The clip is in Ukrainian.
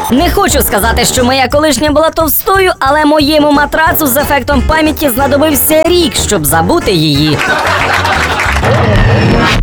Не хочу сказати, що моя колишня була товстою, але моєму матрацу з ефектом пам'яті знадобився рік, щоб забути її.